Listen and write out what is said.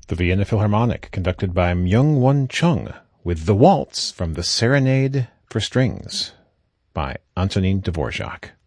The Vienna Philharmonic, conducted by Myung-Won Chung, with the waltz from the Serenade for Strings by Antonin Dvorak.